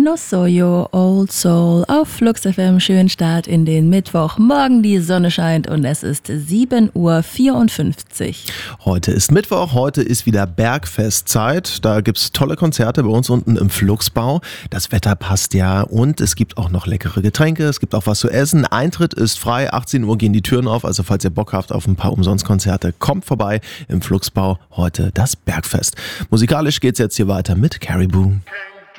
No Soyo, Old Soul auf Flux FM. Schönen Start in den Mittwoch. Morgen die Sonne scheint und es ist 7:54 Uhr. Heute ist Mittwoch, heute ist wieder Bergfestzeit. Da gibt's tolle Konzerte bei uns unten im Fluxbau. Das Wetter passt ja und es gibt auch noch leckere Getränke, es gibt auch was zu essen. Eintritt ist frei, 18 Uhr gehen die Türen auf, also falls ihr Bock habt auf ein paar Umsonstkonzerte, kommt vorbei im Fluxbau. Heute das Bergfest. Musikalisch geht's jetzt hier weiter mit Caribou.